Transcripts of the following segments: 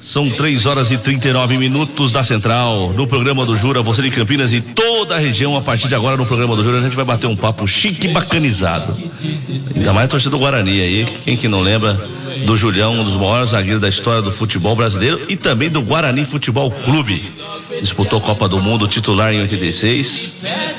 São 3h39 da Central, no programa do Jura, você de Campinas e toda a região. A partir de agora no programa do Jura a gente vai bater um papo chique e bacanizado. Ainda mais a torcida do Guarani aí, quem que não lembra do Julião, um dos maiores zagueiros da história do futebol brasileiro e também do Guarani Futebol Clube. Disputou a Copa do Mundo, titular em 86.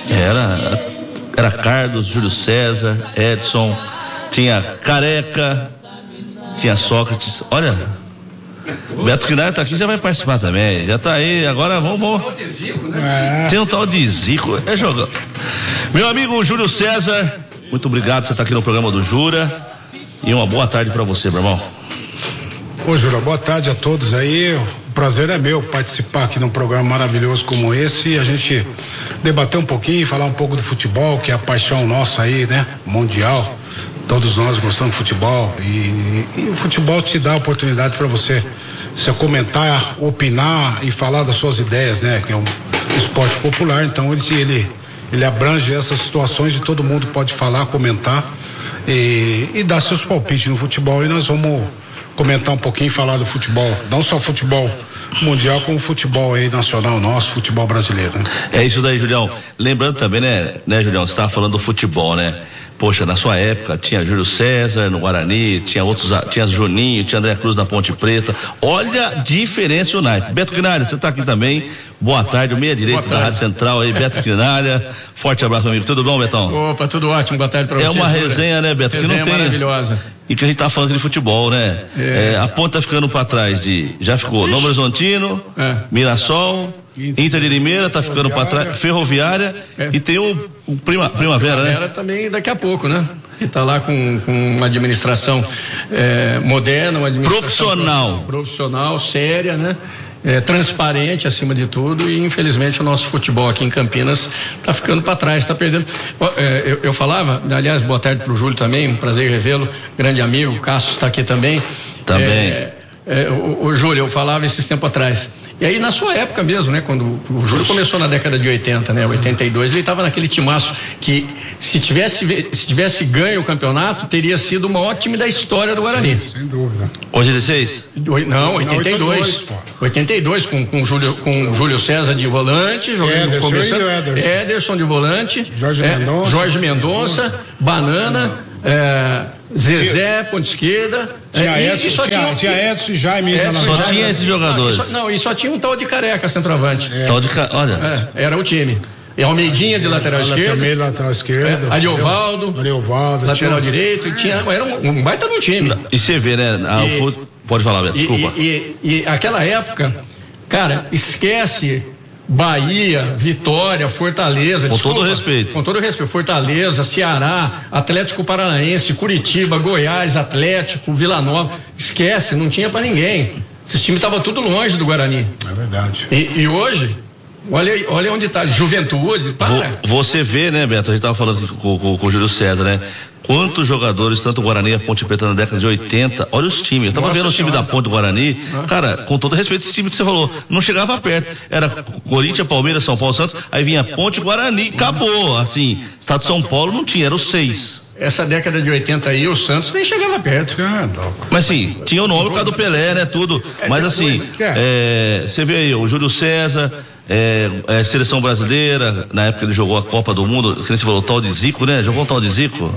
Era Carlos, Júlio César, Edson, tinha Careca, tinha Sócrates. Olha, Beto Quinalha tá aqui, já vai participar também. Já tá aí, agora vamos. Tem um tal de Zico, é jogando. Meu amigo Júlio César, muito obrigado por você estar aqui no programa do Jura. E uma boa tarde para você, meu irmão. Ô, Jura, boa tarde a todos aí. O prazer é meu participar aqui num programa maravilhoso como esse e a gente debater um pouquinho, falar um pouco do futebol, que é a paixão nossa aí, né? Mundial. Todos nós gostamos de futebol e o futebol te dá a oportunidade para você comentar, opinar e falar das suas ideias, né? Que é um esporte popular, então ele abrange essas situações e todo mundo pode falar, comentar e dar seus palpites no futebol. E nós vamos comentar um pouquinho, falar do futebol, não só futebol mundial, como futebol aí nacional nosso, futebol brasileiro, né? É isso daí, Julião. Lembrando também, né, Julião, você estava falando do futebol, né? Poxa, na sua época tinha Júlio César no Guarani, tinha Juninho, tinha André Cruz na Ponte Preta. Olha a diferença o naipe. Beto Quinalha, você está aqui também. Boa tarde, o meia direito da Rádio Central aí, Beto Quinalha. Forte abraço, meu amigo. Tudo bom, Betão? Opa, tudo ótimo. Boa tarde para você. É uma resenha, né, Beto? Resenha que não tem. Maravilhosa. E que a gente tá falando de futebol, né? A Ponte tá ficando para trás já ficou Novo Horizontino, Mirassol, Inter de Limeira tá ficando para trás, Ferroviária e tem o Primavera, né? Também daqui a pouco, né? Que tá lá com uma administração moderna, uma administração profissional, séria, né? Transparente acima de tudo e infelizmente o nosso futebol aqui em Campinas está ficando para trás, está perdendo. Eu falava, aliás, boa tarde para o Júlio também, um prazer revê-lo, grande amigo, o Cássio está aqui também. O Júlio, eu falava esses tempos atrás. E aí na sua época mesmo, né? Quando o Júlio começou na década de 80, né? 82, ele estava naquele timaço que se tivesse ganho o campeonato, teria sido o maior time da história do Guarani. Sem dúvida. 86? Não, 82. 82 com o Júlio César de volante, jogando começando. Ederson de volante, Jorge Mendonça, Banana, Zezé, ponta esquerda. Tinha Edson e Jaime. Só tinha esses jogadores. E só tinha um tal de Careca, centroavante. Olha. Era o time. E Almeidinha de lateral esquerdo. Ariovaldo, lateral direito. Era um baita no time. E você vê, né? Pode falar, Beto, desculpa. E aquela época, cara, esquece Bahia, Vitória, Fortaleza. Com todo respeito. Fortaleza, Ceará, Atlético Paranaense, Curitiba, Goiás, Atlético, Vila Nova. Esquece, não tinha pra ninguém. Esse time tava tudo longe do Guarani. É verdade. E hoje, olha onde tá, Juventude. Você vê, né, Beto? A gente tava falando com o Júlio César, né? Quantos jogadores, tanto o Guarani e a Ponte Preta na década de 80, olha os times, eu tava vendo o time da Ponte do Guarani, cara, com todo respeito, esse time que você falou, não chegava perto, era Corinthians, Palmeiras, São Paulo, Santos, aí vinha Ponte, Guarani, acabou, assim, Estado de São Paulo não tinha, eram os 6. Essa década de 80 aí, o Santos nem chegava perto. Mas assim, tinha o nome por causa do Pelé, né, tudo, mas assim, você vê aí, o Júlio César, seleção brasileira, na época ele jogou a Copa do Mundo, que você falou, o tal de Zico, né, jogou um tal de Zico.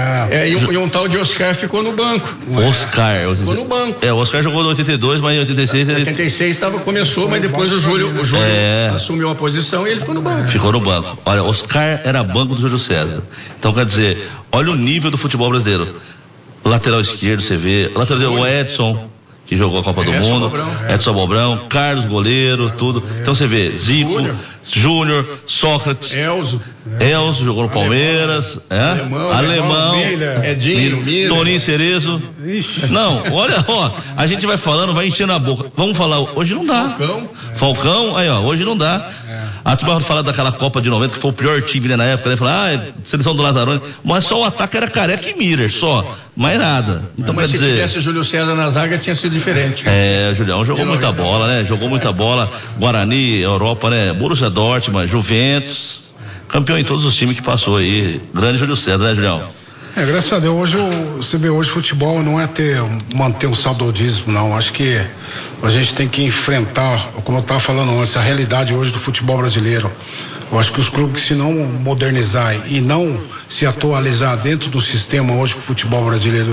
E um tal de Oscar ficou no banco. Ficou no banco. O Oscar jogou no 82, mas em 86 ele... 86 começou, mas depois o Júlio assumiu a posição e ele ficou no banco. Ficou no banco. Olha, Oscar era banco do Júlio César. Então quer dizer, olha o nível do futebol brasileiro. Lateral esquerdo, você vê. O Edson, que jogou a Copa do Mundo. Edson Bobrão, Carlos, goleiro, tudo. Então você vê, Zico, Júnior, Sócrates. Elzo jogou no Palmeiras. Alemão. Edinho, Toninho Cerezo. Não, olha, a gente vai falando, vai enchendo a boca. Vamos falar, hoje não dá. Falcão, aí hoje não dá. A turma fala daquela Copa de 90, que foi o pior time, né, na época, né? Fala, seleção do Lazzaroni, mas só o ataque era Careca e Miller, só, mais nada. Então, mas se tivesse Júlio César na zaga, tinha sido diferente. Julião jogou muita bola, né? Jogou muita bola, Guarani, Europa, né? Borussia Dortmund, Juventus, campeão em todos os times que passou aí. Grande Júlio César, né, Julião? Graças a Deus, você vê hoje futebol não é manter um saudosismo, não. Acho que a gente tem que enfrentar, como eu estava falando antes, a realidade hoje do futebol brasileiro. Eu acho que os clubes, se não modernizar e não se atualizar dentro do sistema hoje que o futebol brasileiro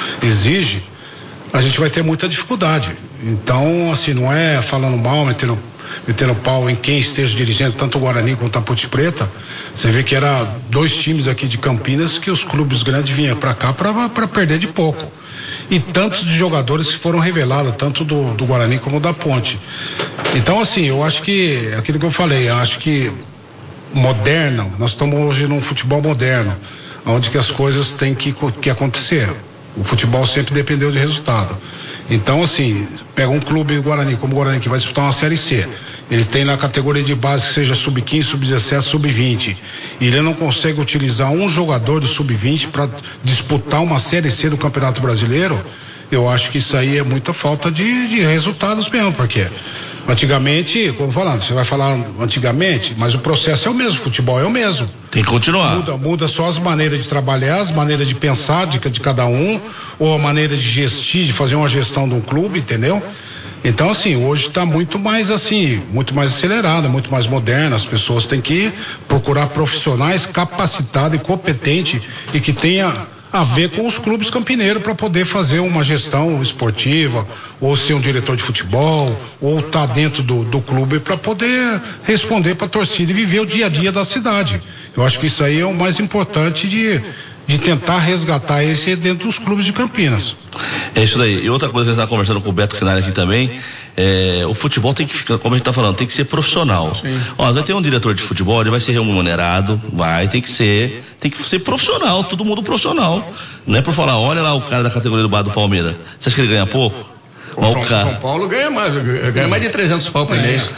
exige, a gente vai ter muita dificuldade. Então, assim, não é falando mal, metendo pau em quem esteja dirigindo, tanto o Guarani quanto a Ponte Preta. Você vê que era 2 times aqui de Campinas que os clubes grandes vinham para cá para perder de pouco. E tantos de jogadores que foram revelados, tanto do Guarani como da Ponte. Então, assim, eu acho que, aquilo que eu falei, eu acho que moderno, nós estamos hoje num futebol moderno, onde que as coisas têm que acontecer. O futebol sempre dependeu de resultado. Então, assim, pega um clube Guarani, como o Guarani, que vai disputar uma Série C. Ele tem na categoria de base que seja sub-15, sub-17, sub-20. E ele não consegue utilizar um jogador do sub-20 para disputar uma Série C do Campeonato Brasileiro. Eu acho que isso aí é muita falta de resultados mesmo, porque antigamente, como falando, você vai falar antigamente, mas o processo é o mesmo, o futebol é o mesmo. Tem que continuar. Muda só as maneiras de trabalhar, as maneiras de pensar de cada um, ou a maneira de gestir, de fazer uma gestão de um clube, entendeu? Então, assim, hoje está muito mais acelerado, muito mais moderno. As pessoas têm que procurar profissionais capacitados e competentes e que tenha a ver com os clubes campineiros para poder fazer uma gestão esportiva, ou ser um diretor de futebol, ou estar dentro do clube para poder responder para a torcida e viver o dia a dia da cidade. Eu acho que isso aí é o mais importante de tentar resgatar esse dentro dos clubes de Campinas. É isso daí. E outra coisa que a gente está conversando com o Beto Quinari aqui também, o futebol tem que ficar, como a gente está falando, tem que ser profissional. Ó, vai ter um diretor de futebol, ele vai ser remunerado, tem que ser profissional, todo mundo profissional. Não é por falar, olha lá o cara da categoria do bar do Palmeiras. Você acha que ele ganha pouco? O São Paulo ganha mais de 300 pau por mês.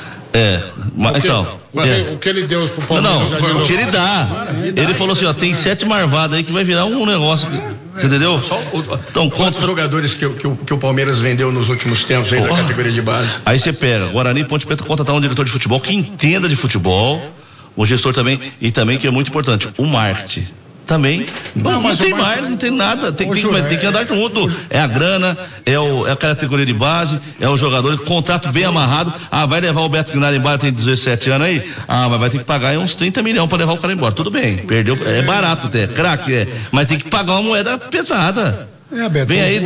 O que ele deu pro Palmeiras? O que ele dá. Ele falou assim, ó, tem 7 marvadas aí que vai virar um negócio. Você entendeu? Então, quantos jogadores que o Palmeiras vendeu nos últimos tempos aí da categoria de base? Aí você pega, Guarani e Ponte Preta contratar um diretor de futebol que entenda de futebol, o gestor também, e também que é muito importante, o marketing. Também não tem mais, não tem nada, tem que andar junto. É a grana, é a categoria de base, é o jogador, contrato bem amarrado. Vai levar o Beto Quinari embora, tem 17 anos aí, mas vai ter que pagar uns 30 milhões para levar o cara embora. Tudo bem, perdeu, é barato até, craque, mas tem que pagar uma moeda pesada. Beto, vem aí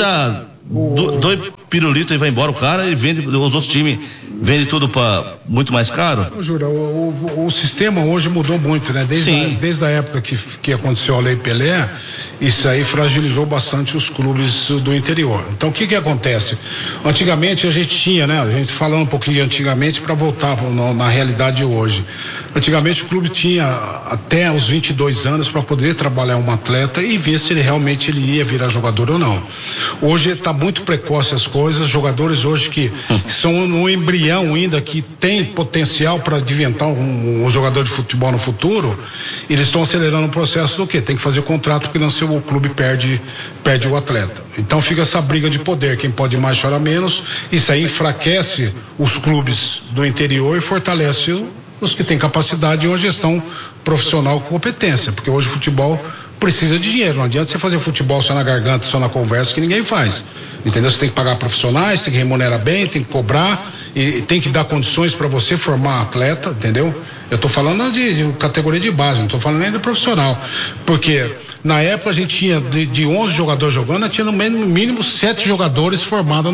dois pirulitos e vai embora o cara, ele vende, os outros times vendem tudo para muito mais caro. Jura, o sistema hoje mudou muito, né? Desde a época que aconteceu a Lei Pelé, isso aí fragilizou bastante os clubes do interior. Então o que acontece? Antigamente a gente tinha, né? A gente falando um pouquinho de antigamente para voltar na realidade de hoje. Antigamente o clube tinha até os 22 anos para poder trabalhar um atleta e ver se ele realmente ia virar jogador ou não. Hoje está muito precoce as coisas, jogadores hoje que são no embrião ainda, que tem potencial para adventar um jogador de futebol no futuro, eles estão acelerando o processo do quê? Tem que fazer contrato, porque não o clube perde o atleta. Então fica essa briga de poder, quem pode mais chora menos, isso aí enfraquece os clubes do interior e fortalece os que têm capacidade e uma gestão profissional com competência, porque hoje o futebol precisa de dinheiro, não adianta você fazer futebol só na garganta, só na conversa, que ninguém faz, entendeu? Você tem que pagar profissionais, tem que remunerar bem, tem que cobrar e tem que dar condições para você formar atleta, entendeu? Eu estou falando de categoria de base, não estou falando nem do profissional, porque na época a gente tinha de 11 jogadores jogando, tinha no mínimo 7 jogadores formados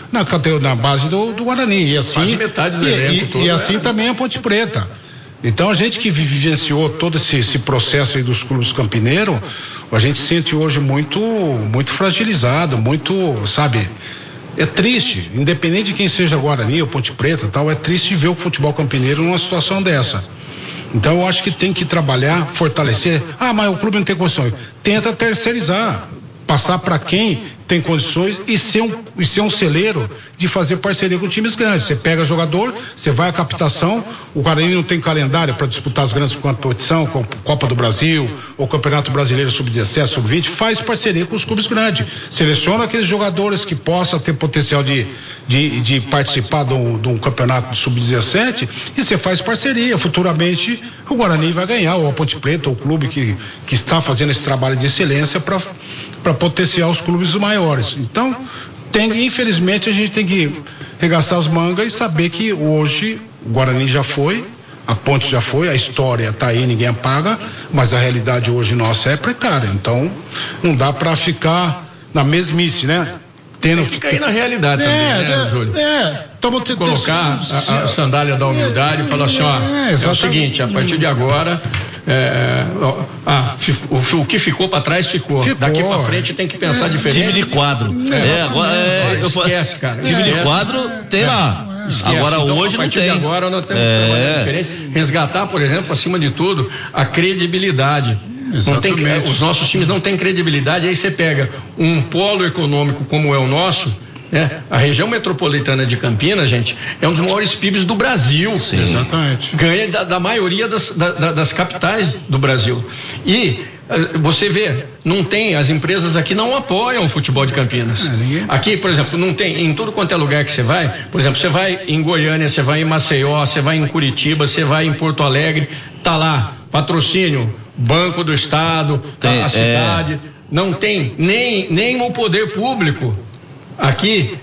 na base do Guarani, e assim quase metade do elenco todo, e assim também a Ponte Preta. Então a gente que vivenciou todo esse processo aí dos clubes campineiros, a gente sente hoje muito fragilizado, muito, sabe, é triste, independente de quem seja Guarani ou Ponte Preta, tal, é triste ver o futebol campineiro numa situação dessa. Então eu acho que tem que trabalhar, fortalecer. Mas o clube não tem condições. Tenta terceirizar, passar para quem tem condições e ser um celeiro de fazer parceria com times grandes. Você pega jogador, você vai à captação, o Guarani não tem calendário para disputar as grandes competições, como Copa do Brasil ou Campeonato Brasileiro Sub-17, Sub-20, faz parceria com os clubes grandes. Seleciona aqueles jogadores que possam ter potencial de participar de um campeonato Sub-17 e você faz parceria. Futuramente o Guarani vai ganhar, ou a Ponte Preta, ou o clube que está fazendo esse trabalho de excelência para potenciar os clubes maiores. Então, infelizmente, a gente tem que arregaçar as mangas e saber que hoje o Guarani já foi, a Ponte já foi, a história está aí, ninguém apaga, mas a realidade hoje nossa é precária. Então, não dá para ficar na mesmice, né? Tem que cair na realidade também, né, Júlio? Colocar a sandália da humildade e falar assim, ó, é o seguinte, a partir de agora, o que ficou para trás ficou. Daqui para frente tem que pensar diferente. Time de quadro. Esquece, cara. Time de quadro tem lá. Esquece. Agora então, hoje não tem. Agora nós temos que trabalhar diferente. Resgatar, por exemplo, acima de tudo, a credibilidade. Não tem, os nossos times não têm credibilidade. Aí você pega um polo econômico como é o nosso, né? A região metropolitana de Campinas, gente, é um dos maiores PIBs do Brasil. Sim. Exatamente. Ganha da maioria das capitais do Brasil. E você vê, não tem, as empresas aqui não apoiam o futebol de Campinas. Aqui, por exemplo, não tem, em tudo quanto é lugar que você vai, por exemplo, você vai em Goiânia, você vai em Maceió, você vai em Curitiba, você vai em Porto Alegre, tá lá, patrocínio, Banco do Estado, a cidade, não tem nem o poder público aqui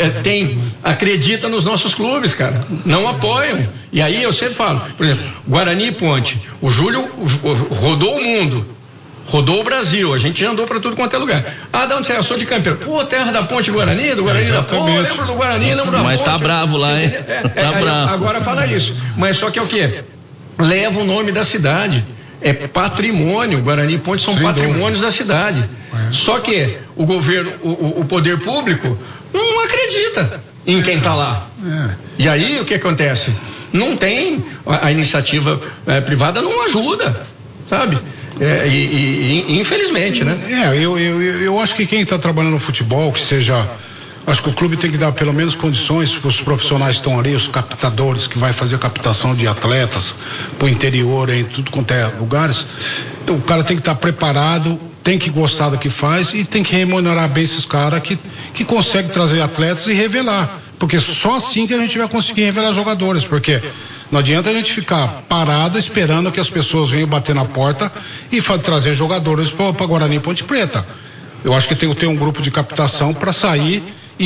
acredita nos nossos clubes, cara, não apoiam. E aí eu sempre falo, por exemplo, Guarani e Ponte, o Júlio rodou o mundo, rodou o Brasil, a gente já andou para tudo quanto é lugar. De onde você é? Eu sou de Campinas. Pô, terra da Ponte Guarani, do Guarani da Ponte, lembro do Guarani, lembro da Ponte. Mas tá bravo lá, hein? Tá bravo. Agora fala isso, mas só que é o quê? Leva o nome da cidade. É patrimônio, Guarani e Ponte são patrimônios da cidade. Só que o governo, o poder público não acredita em quem está lá. E aí o que acontece? Não tem, a iniciativa privada não ajuda, sabe? Infelizmente, né? Eu acho que quem está trabalhando no futebol, que seja... Acho que o clube tem que dar pelo menos condições para os profissionais que estão ali, os captadores que vai fazer a captação de atletas para o interior, em tudo quanto é lugares. O cara tem que estar preparado, tem que gostar do que faz e tem que remunerar bem esses caras que conseguem trazer atletas e revelar. Porque só assim que a gente vai conseguir revelar jogadores, porque não adianta a gente ficar parado esperando que as pessoas venham bater na porta e trazer jogadores para Guarani e Ponte Preta. Eu acho que tem que ter um grupo de captação para sair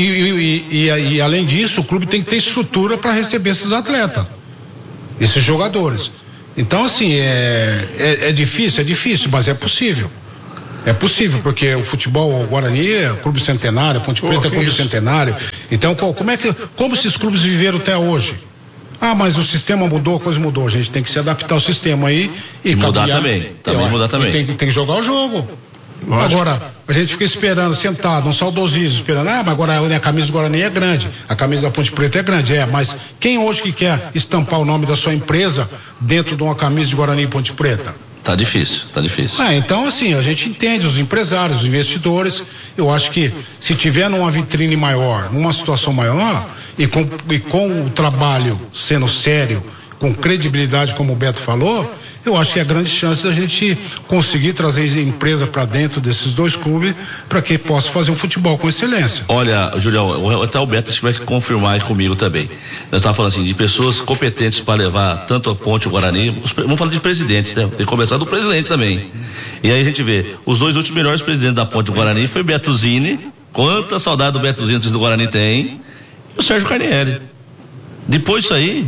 e além disso o clube tem que ter estrutura para receber esses atletas, esses jogadores. Então assim, é difícil, mas é possível. É possível, porque o futebol, o Guarani é clube centenário, Ponte Preta é clube centenário. Então como esses clubes viveram até hoje? Mas o sistema mudou, a coisa mudou. A gente tem que se adaptar ao sistema aí e mudar também. Mudar também. Tem que jogar o jogo. Lógico. Agora, a gente fica esperando, sentado, um saudosismo, esperando, mas agora a camisa do Guarani é grande, a camisa da Ponte Preta é grande, mas quem hoje que quer estampar o nome da sua empresa dentro de uma camisa de Guarani e Ponte Preta? Tá difícil. Então assim, a gente entende os empresários, os investidores. Eu acho que se tiver numa vitrine maior, numa situação maior, e com o trabalho sendo sério, com credibilidade, como o Beto falou, eu acho que é grande chance da gente conseguir trazer empresa para dentro desses dois clubes para que possa fazer um futebol com excelência. Olha, Julião, até o Beto acho que vai confirmar comigo também. Nós estávamos falando assim, de pessoas competentes para levar tanto a Ponte e o Guarani, vamos falar de presidentes, né? Tem que começar do presidente também. E aí a gente vê, os dois últimos melhores presidentes da Ponte e o Guarani foi Beto Zini, quanta saudade do Beto Zini do Guarani tem, e o Sérgio Carnieri. Depois disso aí...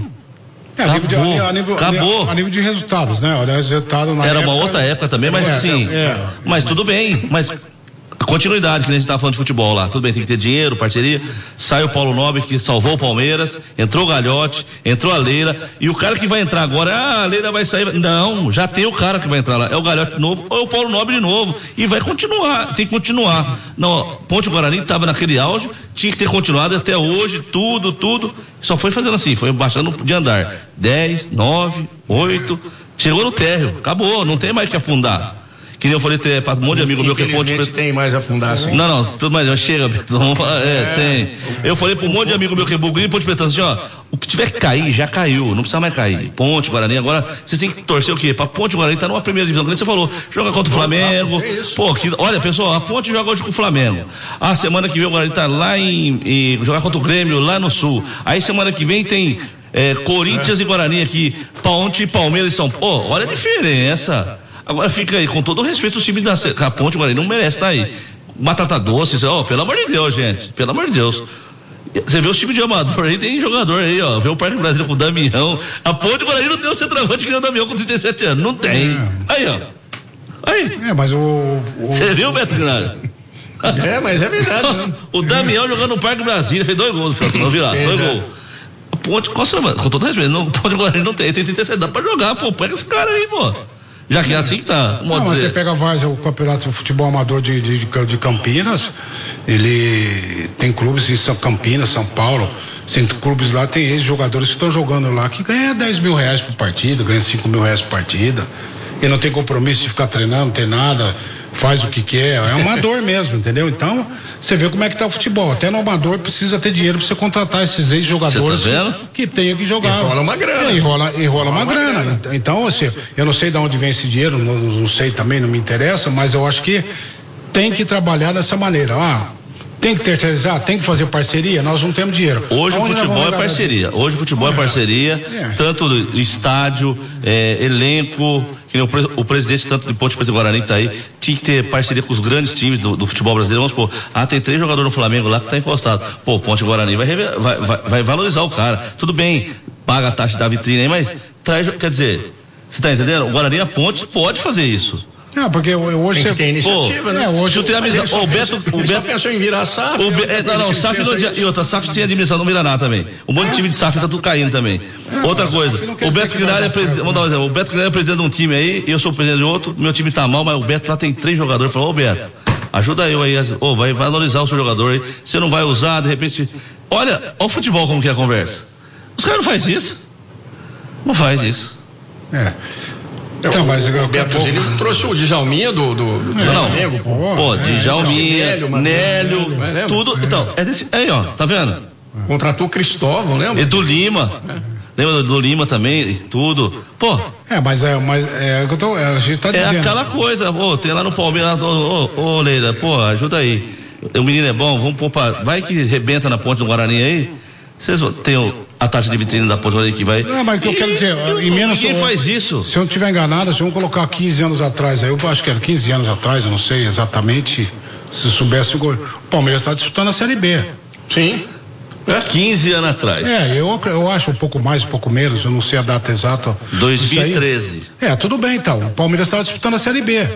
Acabou. A nível de resultados, né? Olha, resultado era uma outra época também, mas sim. Mas tudo bem, mas a continuidade que a gente estava falando de futebol lá, tudo bem, tem que ter dinheiro, parceria. Sai o Paulo Nobre que salvou o Palmeiras, entrou o Galhote, entrou a Leila, e o cara que vai entrar agora, a Leila vai sair. Não, já tem o cara que vai entrar lá, é o Galhote de novo, ou é o Paulo Nobre de novo, e vai continuar, tem que continuar. Não, Ponte Guarani estava naquele auge, tinha que ter continuado até hoje, tudo, só foi fazendo assim, foi baixando de andar, 10, 9, 8, chegou no térreo, acabou, não tem mais que afundar. Que nem eu falei para um monte de amigo meu que é Ponte Preta. Tem mais afundar assim. Não, tudo mais, chega, vamos falar, tem. Eu falei para um monte de amigo meu que é Bugrinho, Ponte Preta, assim, o que tiver que cair, já caiu, não precisa mais cair. Ponte, Guarani, agora vocês têm que torcer o quê? Pra Ponte, Guarani tá numa primeira divisão, como você falou, joga contra o Flamengo. Olha, pessoal, a Ponte joga hoje com o Flamengo. A semana que vem o Guarani tá lá jogar contra o Grêmio, lá no Sul. Aí semana que vem tem Corinthians e Guarani aqui, Ponte, Palmeiras e São Paulo. Olha a diferença. Agora fica aí, com todo o respeito, o time da Ponte Guarani não merece estar aí. Batata doce, pelo amor de Deus, gente, pelo amor de Deus. Você vê os times de amador aí, tem jogador aí, ó. Vê o Parque Brasília com o Damião. A Ponte Guarani não tem o centroavante que nem o Damião com 37 anos. Não tem. Aí, ó. Aí. Mas Você viu, Beto Gnarro? Mas é verdade, né? O Damião jogando no Parque Brasília, fez 2 gols no final, virar. 2 gols. A Ponte, com todo respeito, o Ponte Guarani não tem 37, dá pra jogar, pô. Pega esse cara aí, pô. Já que é assim que tá. Mas você pega o campeonato de futebol amador de Campinas, ele tem clubes em Campinas, São Paulo, tem clubes lá, tem ex-jogadores que estão jogando lá que ganham 10 mil reais por partida, ganham 5 mil reais por partida, e não tem compromisso de ficar treinando, não tem nada, faz o que quer, é amador mesmo, entendeu? Então, você vê como é que tá o futebol. Até no amador precisa ter dinheiro para você contratar esses ex-jogadores que tenham que jogar. E rola uma grana. E rola uma grana. Então, assim, eu não sei de onde vem esse dinheiro, não sei também, não me interessa, mas eu acho que tem que trabalhar dessa maneira. Tem que terceirizar, tem que fazer parceria, nós não temos dinheiro. Hoje o futebol é parceria. Hoje o futebol é parceria, tanto do estádio, elenco, que nem o presidente tanto de Ponte Preta e Guarani que tá aí, tinha que ter parceria com os grandes times do futebol brasileiro. Vamos supor, tem 3 jogadores no Flamengo lá que tá encostado. Pô, Ponte Guarani vai valorizar o cara. Tudo bem, paga a taxa da vitrine aí, mas traz, quer dizer, você tá entendendo? O Guarani e a Ponte pode fazer isso. Porque hoje tem que ter iniciativa, né? Hoje eu tenho amizade. O Beto pensou em virar SAF. SAF e outra, SAF sem admissão não vira nada também. Um monte de time de SAF tá tudo caindo também. Outra coisa, o Beto Gnarro é presidente, vamos dar um exemplo, o Beto Gnarro é presidente de um time aí, eu sou o presidente de outro, meu time tá mal, mas o Beto lá tem 3 jogadores, falou, Beto, ajuda eu aí, vai valorizar o seu jogador aí, você não vai usar, de repente, olha o futebol como que é a conversa. Os caras não fazem isso. Não faz isso. Então, mas o Beto ele trouxe o Djalminha do Flamengo. Djalminha, Nélio, tudo. Então, é desse. Aí, ó, tá vendo? Contratou Cristóvão, lembra? E do Lima. Lembra do Lima também, tudo. Pô. Mas a gente tá dizendo. É aquela coisa, tem lá no Palmeiras, Leila, ajuda aí. O menino é bom, vamos pôr vai que rebenta na ponte do Guarani aí. Vocês têm a taxa de vitrine da ponte que vai. Mas o que eu quero dizer, em menos. Quem faz isso? Se eu não estiver enganado, se vamos colocar 15 anos atrás, aí eu acho que era 15 anos atrás, eu não sei exatamente, se soubesse, o Palmeiras está disputando a Série B. Sim. 15 anos atrás. Eu acho um pouco mais, um pouco menos, eu não sei a data exata. 2013. Tudo bem então. O Palmeiras estava disputando a Série B.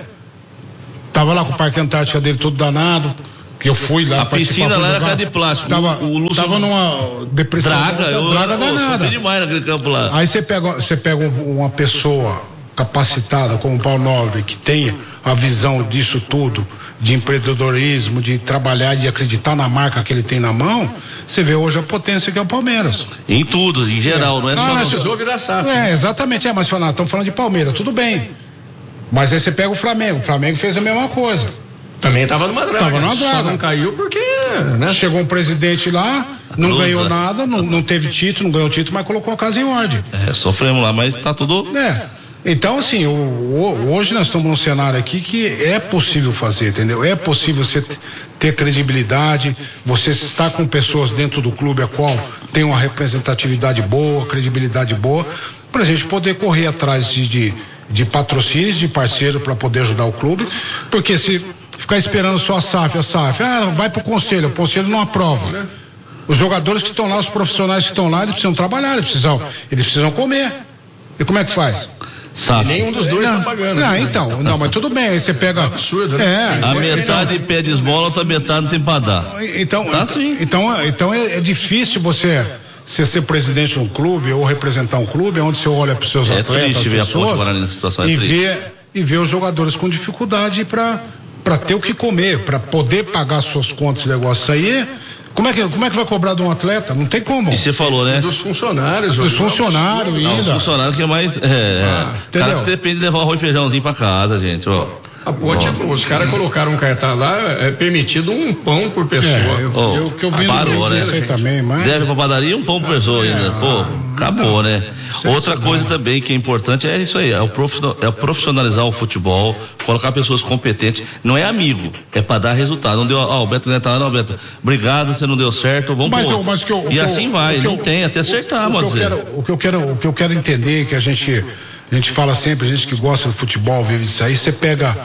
Tava lá com o Parque Antártica dele todo danado. Que eu fui lá. A piscina lá era de plástico. Tava numa depressão. Draga danada. Demais naquele campo lá. Aí você pega uma pessoa capacitada como o Paulo Nobre, que tem a visão disso tudo, de empreendedorismo, de trabalhar, de acreditar na marca que ele tem na mão, você vê hoje a potência que é o Palmeiras. Em tudo, em geral, não é só. Não precisou virar SAF. Exatamente, mas estamos falando de Palmeiras, tudo bem. Mas aí você pega o Flamengo fez a mesma coisa. Também estava numa draga. Só não caiu porque, né? Chegou um presidente lá, não ganhou nada, não teve título, não ganhou título, mas colocou a casa em ordem. Sofremos lá, mas tá tudo. Então, assim, hoje nós estamos num cenário aqui que é possível fazer, entendeu? É possível você ter credibilidade, você estar com pessoas dentro do clube a qual tem uma representatividade boa, credibilidade boa, para a gente poder correr atrás de patrocínios, de parceiro para poder ajudar o clube, porque se ficar esperando só a SAF, vai pro conselho, o conselho não aprova. Os jogadores que estão lá, os profissionais que estão lá, eles precisam trabalhar, eles precisam comer. E como é que faz? SAF. Nenhum dos dois está pagando. Mas tudo bem, aí você pega. Absurdo, né? A metade pede esmola, a outra metade não tem para dar. Então é difícil você ser presidente de um clube ou representar um clube onde você olha para os seus atletas, triste ver a e ver os jogadores com dificuldade para ter o que comer, para poder pagar suas contas e negócio aí. Como é que vai cobrar de um atleta? Não tem como. E você falou, né? Dos funcionários. Dos funcionários ainda. Os funcionários que é mais. Cara que depende de levar arroz e feijãozinho para casa, gente. A Ponte, os caras colocaram um cartaz lá, é permitido um pão por pessoa. Eu vi parou, né? Isso aí também, mas... Deve pra padaria um pão por pessoa ainda. Acabou, né? Outra coisa também que é importante é isso aí, é profissionalizar o futebol, colocar pessoas competentes, não é amigo, é para dar resultado. Não deu, o Beto Neto tá lá, não, Beto, obrigado, você não deu certo, vamos pôr. E assim vai, não tem, até acertar, pode dizer. O que eu quero entender, que a gente fala sempre, a gente que gosta do futebol, vive disso aí, você pega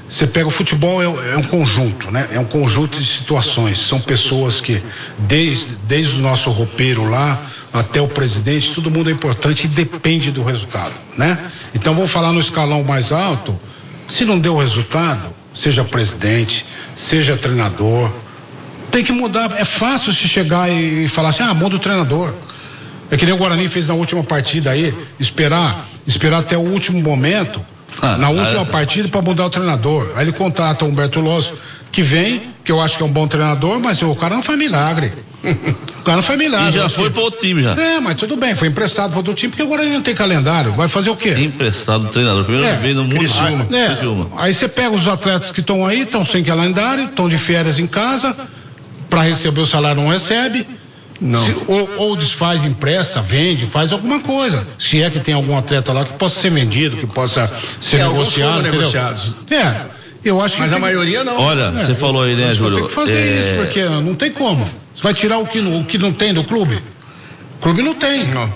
Você pega o futebol, é um conjunto, né? É um conjunto de situações. São pessoas que, desde o nosso roupeiro lá até o presidente, todo mundo é importante e depende do resultado, né? Então vamos falar no escalão mais alto. Se não deu resultado, seja presidente, seja treinador, tem que mudar. É fácil se chegar e falar assim, muda o treinador. É que nem o Guarani fez na última partida aí, esperar até o último momento, na última partida, para mudar o treinador. Aí ele contrata o Humberto Losso, que vem, que eu acho que é um bom treinador, mas o cara não faz milagre. O cara não faz milagre. E já foi para outro time já. Mas tudo bem, foi emprestado para outro time, porque o Guarani não tem calendário. Vai fazer o quê? Emprestado do treinador. Primeiro vez no mundo. Aí você pega os atletas que estão aí, estão sem calendário, estão de férias em casa, para receber o salário não recebe. Não. Ou desfaz, empresta, vende, faz alguma coisa. Se é que tem algum atleta lá que possa ser vendido, que possa ser negociado. Negociados. Eu acho que. Mas a maioria não. Olha, você falou aí, né, Júlio? Tem que fazer isso, porque não tem como. Você vai tirar o que não tem do clube? O clube não tem. Não.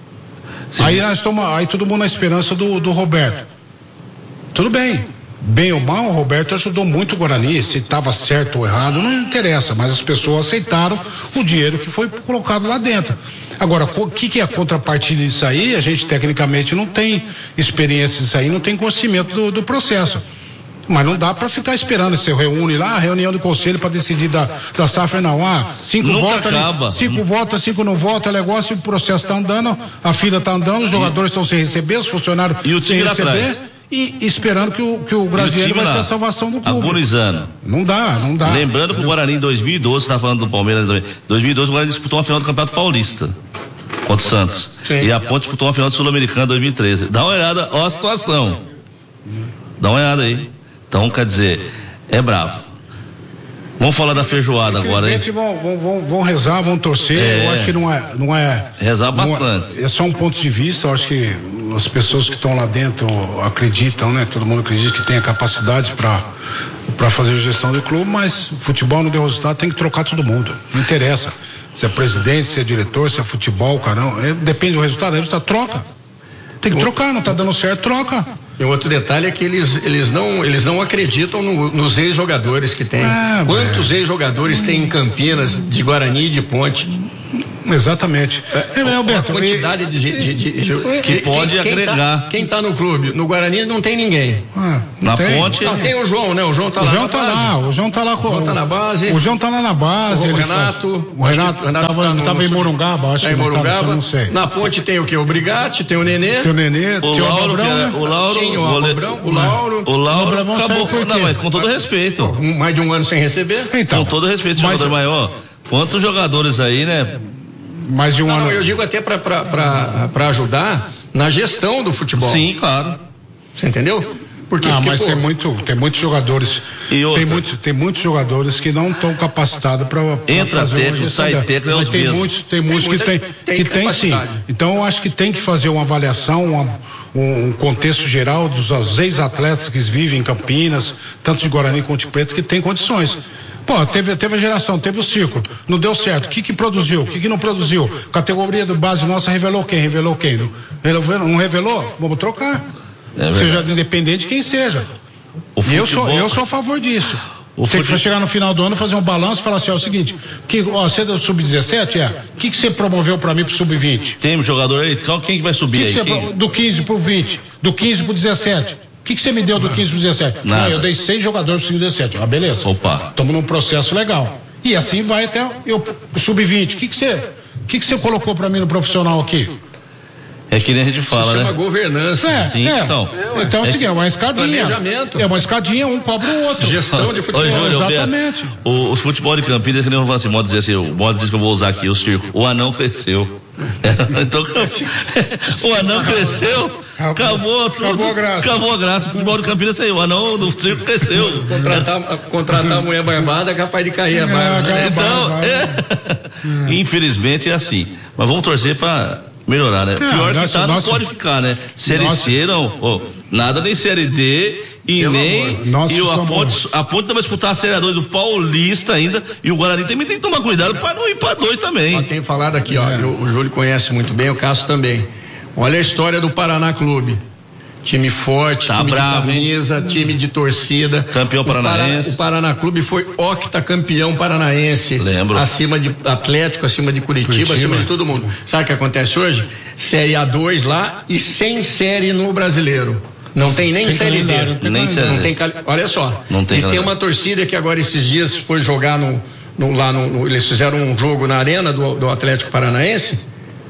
Aí todo mundo na esperança do Roberto. Tudo bem. Bem ou mal, o Roberto ajudou muito o Guarani. Se estava certo ou errado, não interessa, mas as pessoas aceitaram o dinheiro que foi colocado lá dentro. Agora, o que é a contrapartida disso aí? A gente tecnicamente não tem experiência disso aí, não tem conhecimento do processo. Mas não dá para ficar esperando. Você reúne lá, reunião do conselho para decidir da SAF, não. 5 votos, 5 não votam, é negócio, o processo está andando, a fila está andando, os jogadores estão sem receber, os funcionários sem receber. E esperando que o brasileiro vai ser a salvação do clube. Agonizando. Não dá. Lembrando que o Guarani em 2012, você está falando do Palmeiras, em 2012 o Guarani disputou uma final do Campeonato Paulista contra o Santos. Sim. E a Ponte disputou uma final do Sul-Americano em 2013. Dá uma olhada, ó a situação. Dá uma olhada aí. Então, quer dizer, é bravo. Vamos falar da feijoada agora, hein? Vão rezar, vão torcer. Eu acho que não é. Rezar bastante. É só um ponto de vista. Eu acho que as pessoas que estão lá dentro acreditam, né? Todo mundo acredita que tem a capacidade para fazer a gestão do clube, mas futebol não deu resultado, tem que trocar todo mundo. Não interessa. Se é presidente, se é diretor, se é futebol, caramba. Depende do resultado. Aí você troca. Tem que trocar, não está dando certo, troca. E outro detalhe é que eles não acreditam nos ex-jogadores que tem. Quantos ex-jogadores tem em Campinas, de Guarani e de Ponte? Exatamente. Alberto, a quantidade de que pode agregar. Quem está no clube? No Guarani não tem ninguém. Na Ponte. Não, tem o João, né? O João está lá. O João está na base. O João está lá na base. O Renato estava em Morungaba, acho que Morungaba. Não sei. Na Ponte tem o quê? O Brigatti, tem o Nenê. O Lauro. O Lauro acabou. Não, mas com todo respeito. Mais de um ano sem receber. Então, com todo respeito, jogador maior. Quantos jogadores aí, né? Mais de um ano. Não, eu digo até para ajudar na gestão do futebol. Sim, claro. Você entendeu? Mas tem muitos jogadores. Tem muitos jogadores que não estão capacitados para fazer técnico, sai técnico, mas tem muitos que tem sim. Então eu acho que tem que fazer uma avaliação, um contexto geral dos ex-atletas que vivem em Campinas, tanto de Guarani quanto de Preto, que tem condições. Teve a geração, teve o ciclo, não deu certo. O que produziu? O que não produziu? Categoria do base nossa revelou quem? Não revelou? Vamos trocar. Seja independente de quem seja. Eu sou a favor disso. Tem que chegar no final do ano, fazer um balanço e falar assim, é o seguinte, você é do Sub-17, o que você promoveu pra mim pro Sub-20? Tem um jogador aí, quem vai subir aí? Do 15 pro 20, do 15 pro 17. O que você me deu do 15 pro 17? Nada. Eu dei 6 jogadores pro Sub-17. Beleza. Opa. Estamos num processo legal. E assim vai até o Sub-20. O que você colocou pra mim no profissional aqui? É que nem a gente fala, se chama né? governança. Então é o seguinte, é uma escadinha. Planejamento. É uma escadinha, um cobra o outro. Gestão de futebol. Júlio, exatamente. Os futebol de Campinas, que nem eu vou assim, o modo diz que eu vou usar aqui, o circo. O anão cresceu. Então, o anão cresceu, acabou tudo. Acabou a graça. Acabou a graça. O futebol de Campinas saiu. O anão do circo cresceu. Contratar a mulher barbada é capaz de cair a barba. Então, infelizmente é assim. Mas vamos torcer para melhorar, né? Pior que tá, não pode ficar, né? Série C não, nada nem Série D e nem a Ponte vai disputar a Série A2 do Paulista ainda, e o Guarani também tem que tomar cuidado para não ir para 2 também. Tem falado aqui, o Júlio conhece muito bem, o Cássio também. Olha a história do Paraná Clube. time forte, tá time bravo, de camisa, time de torcida. Campeão paranaense. O Paraná Clube foi octacampeão paranaense. Lembro. Acima de Atlético, acima de Curitiba, acima de todo mundo. Sabe o que acontece hoje? Série A2 lá e sem série no Brasileiro. Não tem nem Série D. Olha só. Tem uma torcida que agora esses dias foi jogar eles fizeram um jogo na arena do Atlético Paranaense.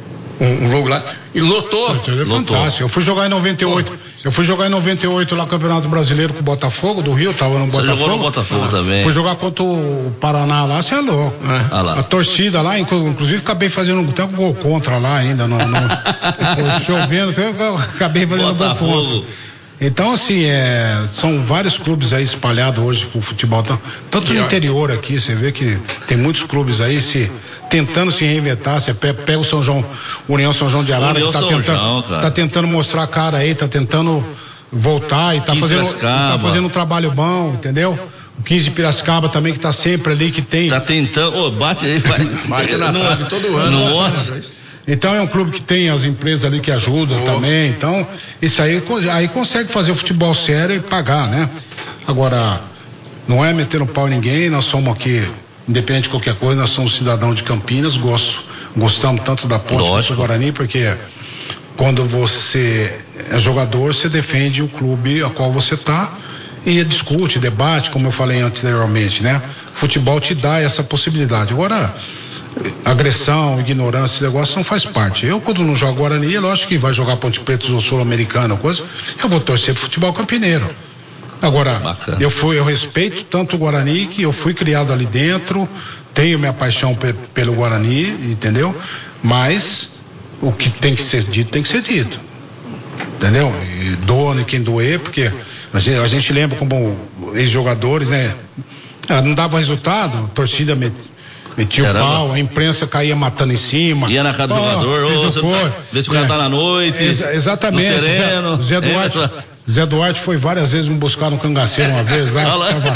Um jogo lá e lotou. É fantástico. Eu fui jogar em 98. Eu fui jogar em 98 lá no Campeonato Brasileiro com o Botafogo do Rio, tava no Botafogo. Você jogou no Botafogo também. Fui jogar contra o Paraná lá, você é louco. A torcida lá, inclusive acabei fazendo até um gol contra lá ainda, chovendo, eu acabei fazendo gol contra. Então, assim, são vários clubes aí espalhados hoje pro futebol. Tanto no interior aqui, você vê que tem muitos clubes aí tentando se reinventar. Você pega o São João, União São João de Arara, que tá tentando mostrar a cara aí, tá tentando voltar e tá fazendo um trabalho bom, entendeu? O 15 de Piracicaba também, que tá sempre ali, que tem. Tá tentando, bate aí, bate na trave todo ano. Nossa. Então é um clube que tem as empresas ali que ajudam também. Então, isso aí consegue fazer o futebol sério e pagar, né? Agora, não é meter um pau em ninguém, nós somos aqui, independente de qualquer coisa, nós somos cidadão de Campinas, gostamos tanto da Ponte quanto do Guarani, porque quando você é jogador, você defende o clube a qual você tá e discute, debate, como eu falei anteriormente, né? Futebol te dá essa possibilidade. Agora, agressão, ignorância, esse negócio não faz parte. Eu, quando não jogo Guarani, é lógico que vai jogar Ponte Preta ou Sul-Americana, coisa, eu vou torcer pro futebol campineiro. Agora, eu respeito tanto o Guarani, que eu fui criado ali dentro, tenho minha paixão pelo Guarani, entendeu? Mas o que tem que ser dito, tem que ser dito. Entendeu? E doa quem doer, porque a gente lembra como ex-jogadores, né? Não dava resultado, a torcida metia o pau, a imprensa caía matando em cima. Ia na casa do jogador, vê se o cara tá na noite. Exatamente. No sereno. Zé Duarte foi várias vezes me buscar no cangaceiro uma vez lá.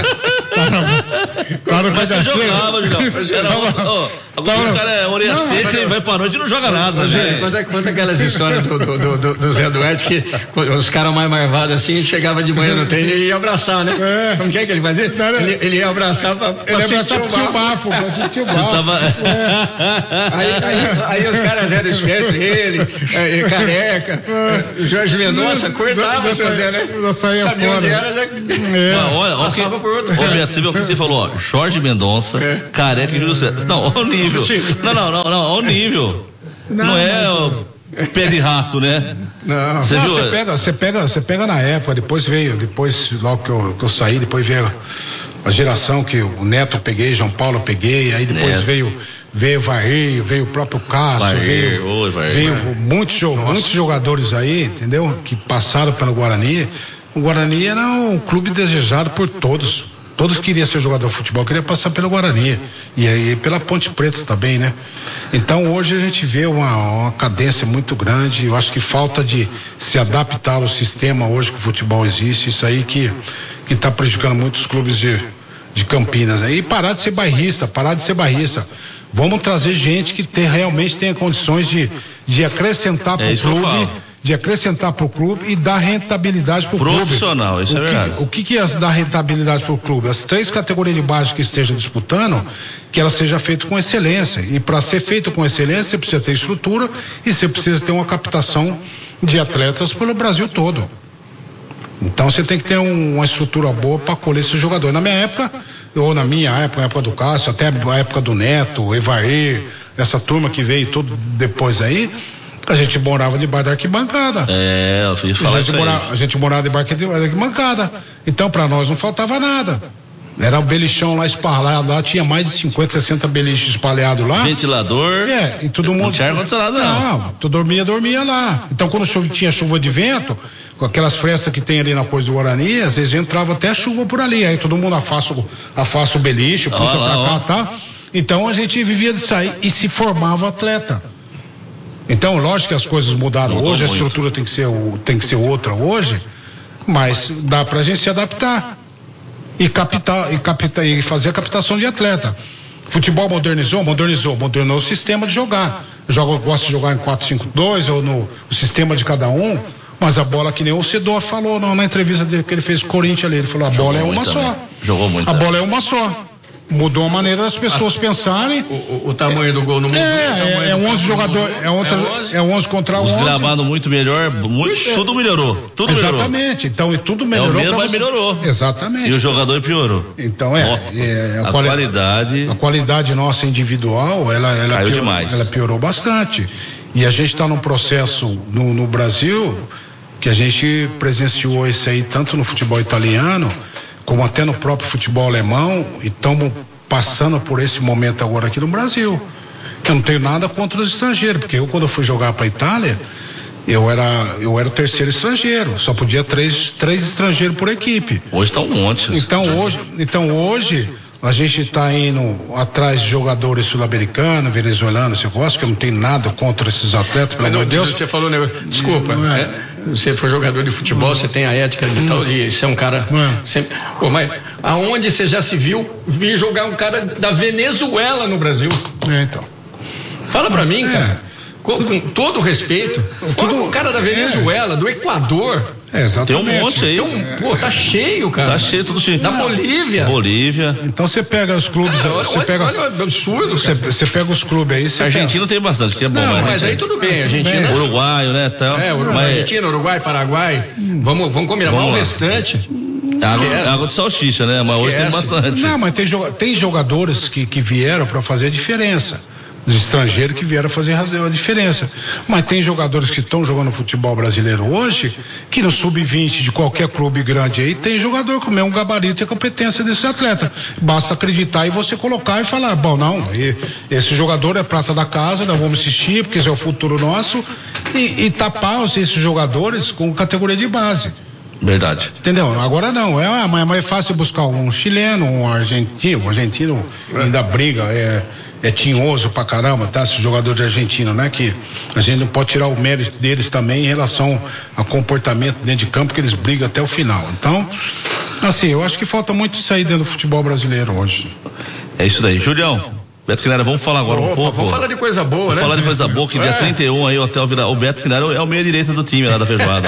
Tava no Mas você jogava, Julião. Agora os caras é orelha seca e vai pra noite e não joga nada, né? Conta aquelas histórias do Zé Duarte que os caras mais marvados assim, chegava de manhã no treino e ele ia abraçar, né? Como que é que ele fazia? Ele ia abraçar pra sentir o bafo. Aí os caras eram espertos, ele, Careca, Jorge Mendonça, cortava o seu Zé, né? Saía sabia fora. Onde era, já passava por outro. Roberto, você viu o que você falou? Jorge Mendonça, Careca e Júlio César. Não, olha o nível. Não, olha o nível. Não é o pé de rato, né? Não. Você pega na época, depois logo que eu saí, depois veio a geração que o Neto eu peguei, João Paulo eu peguei, aí depois veio Vair, veio o próprio Cássio, veio muitos jogadores aí, entendeu? Que passaram pelo Guarani. O Guarani era um clube desejado por todos. Todos queriam ser jogador de futebol, queriam passar pelo Guarani. E aí pela Ponte Preta também, né? Então hoje a gente vê uma cadência muito grande. Eu acho que falta de se adaptar ao sistema hoje que o futebol existe. Isso aí que está prejudicando muitos clubes de Campinas. Aí parar de ser bairrista. Vamos trazer gente que realmente tenha condições de acrescentar para o clube. De acrescentar para o clube e dar rentabilidade para o clube. Profissional, isso é verdade. O que é dar rentabilidade para o clube? As 3 categorias de base que estejam disputando, que ela seja feita com excelência. E para ser feito com excelência, você precisa ter estrutura e você precisa ter uma captação de atletas pelo Brasil todo. Então você tem que ter uma estrutura boa para acolher esse jogador. Na minha época, ou na minha época, na época do Cássio, até a época do Neto, Evair, essa turma que veio tudo depois aí, a gente morava debaixo da arquibancada. Eu fiz falar isso aí. A gente morava debaixo da arquibancada. Então, para nós não faltava nada. Era o belichão lá espalhado, lá tinha mais de 50, 60 beliches espalhados lá. Ventilador. E todo mundo. Não tinha ar-condicionado, não. Tu dormia lá. Então, quando tinha chuva de vento, com aquelas frestas que tem ali na coisa do Guarani, às vezes entrava até chuva por ali. Aí todo mundo afasta o beliche, puxa pra cá, tá? Então a gente vivia disso aí e se formava atleta. Então, lógico que as coisas mudaram hoje, a estrutura tem que ser outra hoje, mas dá pra gente se adaptar e fazer a captação de atleta. Futebol modernou o sistema de jogar. Eu gosto de jogar em 4-5-2 ou no sistema de cada um, Mas a bola, que nem o Seedorf falou na entrevista dele que ele fez com o Corinthians ali, ele falou, a bola é uma só. Jogou muito. A bola é uma só. Mudou a maneira das pessoas pensarem. O tamanho do gol no mundo. É 11 jogadores, é 11 contra 11. Os gravados muito melhor, tudo melhorou. Exatamente, então tudo melhorou. O mesmo, mas melhorou. Exatamente. E o jogador piorou. Então a qualidade. A qualidade nossa individual, ela caiu demais. Ela piorou bastante. E a gente está num processo no Brasil que a gente presenciou isso aí tanto no futebol italiano como até no próprio futebol alemão, e estamos passando por esse momento agora aqui no Brasil. Eu não tenho nada contra os estrangeiros, porque quando eu fui jogar para a Itália, eu era o terceiro estrangeiro, só podia três estrangeiros por equipe. Hoje está um monte. Então hoje a gente está indo atrás de jogadores sul-americanos, venezuelanos, que eu não tenho nada contra esses atletas, pelo amor de Deus. Você falou, né? Desculpa, você foi jogador de futebol, você tem a ética de tal, e você é um cara sempre... mas aonde você já se viu jogar um cara da Venezuela no Brasil? Então. Fala pra mim, cara. Com todo respeito, um cara da Venezuela, do Equador. Exatamente. Tem um monte aí. Tá cheio, cara. Tá cheio, tudo cheio. Da Bolívia. Então você pega os clubes. Olha o absurdo. Você pega os clubes aí. Argentina tem bastante, que é bom. Não, mas aí tudo bem. Argentina. Uruguaio, né? Argentina, Uruguai, Paraguai. Vamos combinar. Mas o restante. Água de salsicha, né? Mas hoje tem bastante. Não, mas tem jogadores que vieram para fazer a diferença. Os estrangeiros que vieram fazer a diferença. Mas tem jogadores que estão jogando futebol brasileiro hoje, que no sub-20 de qualquer clube grande aí, tem jogador com o mesmo gabarito e competência desse atleta. Basta acreditar e você colocar e falar, bom, não, esse jogador é prata da casa, nós vamos assistir, porque esse é o futuro nosso, e tapar esses jogadores com categoria de base. Verdade. Entendeu? Agora não, é mais fácil buscar um chileno, um argentino ainda briga, é tinhoso pra caramba, tá? Esse jogador de Argentina, né? Que a gente não pode tirar o mérito deles também em relação ao comportamento dentro de campo, porque eles brigam até o final. Então, assim, eu acho que falta muito isso aí dentro do futebol brasileiro hoje. É isso daí. Julião, Beto Quinara, vamos falar agora um pouco. Vamos falar de coisa boa, vamos né? falar de coisa boa, que dia 31 aí o Beto Quinara é o meia direita do time lá da feijoada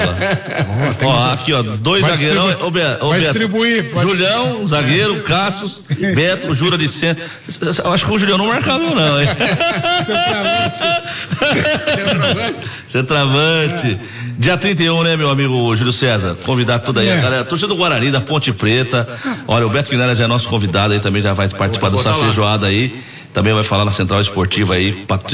lá. Aqui, dois zagueirão. Vai distribuir. Julião, zagueiro, Cassius, Beto, Jura de centro. Eu acho que o Julião não marcava não, hein? Centroavante. Dia 31, né, meu amigo Júlio César? Convidar toda aí a galera, torcida do Guarani, da Ponte Preta. Olha, o Beto Quinara já é nosso convidado aí, também já vai participar dessa feijoada aí. Também vai falar na Central Esportiva aí,